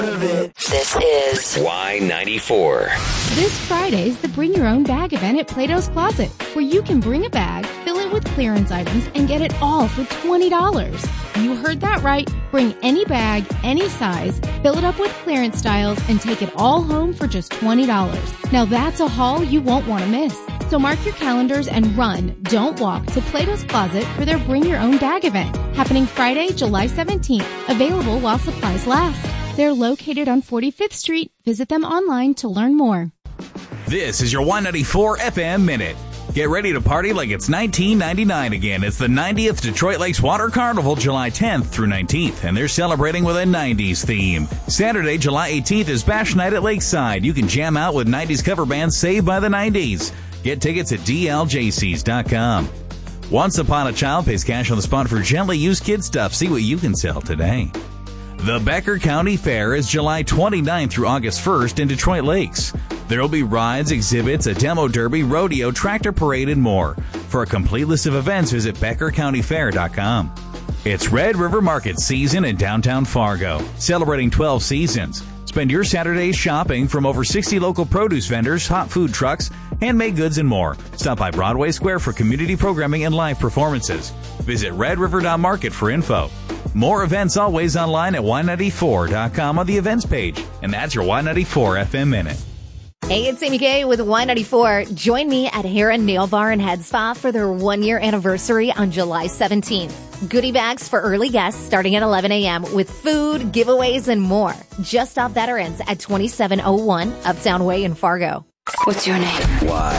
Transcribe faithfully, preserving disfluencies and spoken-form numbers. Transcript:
This is Y ninety-four. This Friday is the Bring Your Own Bag event at Plato's Closet, where you can bring a bag, fill it with clearance items, and get it all for twenty dollars. You heard that right. Bring any bag, any size, fill it up with clearance styles, and take it all home for just twenty dollars. Now that's a haul you won't want to miss. So mark your calendars and run, don't walk, to Plato's Closet for their Bring Your Own Bag event, happening Friday, July seventeenth, available while supplies last. They're located on forty-fifth Street. Visit them online to learn more. This is your Y ninety-four F M Minute. Get ready to party like it's nineteen ninety-nine again. It's the ninetieth Detroit Lakes Water Carnival, July tenth through nineteenth, and they're celebrating with a nineties theme. Saturday, July eighteenth is Bash Night at Lakeside. You can jam out with nineties cover band Saved by the nineties. Get tickets at D L J Cs dot com. Once Upon a Child pays cash on the spot for gently used kid stuff. See what you can sell today. The Becker County Fair is July twenty-ninth through August first in Detroit Lakes. There will be rides, exhibits, a demo derby, rodeo, tractor parade, and more. For a complete list of events, visit becker county fair dot com. It's Red River Market season in downtown Fargo, celebrating twelve seasons. Spend your Saturdays shopping from over sixty local produce vendors, hot food trucks, handmade goods, and more. Stop by Broadway Square for community programming and live performances. Visit red river dot market for info. More events always online at y ninety-four dot com on the events page. And that's your Y ninety-four F M Minute. Hey, it's Amy Kay with Y ninety-four. Join me at Hair and Nail Bar and Head Spa for their one-year anniversary on July seventeenth. Goodie bags for early guests starting at eleven a.m. with food, giveaways, and more. Just off Veterans at twenty-seven oh one Uptown Way in Fargo. What's your name? Y